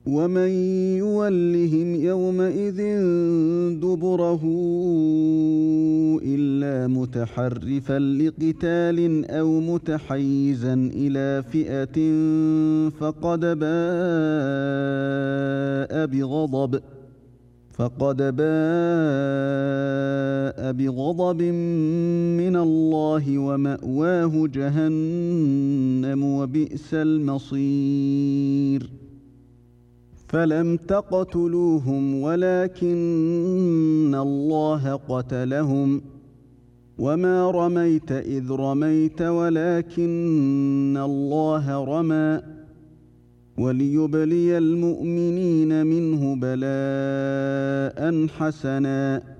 ومن يولهم يومئذ دبره إلا متحرفا لقتال أو متحيزا إلى فئة فقد باء بغضب من الله ومأواه جهنم وبئس المصير فلم تقتلوهم ولكن الله قتلهم وما رميت إذ رميت ولكن الله رمى وليبلي المؤمنين منه بلاء حسنا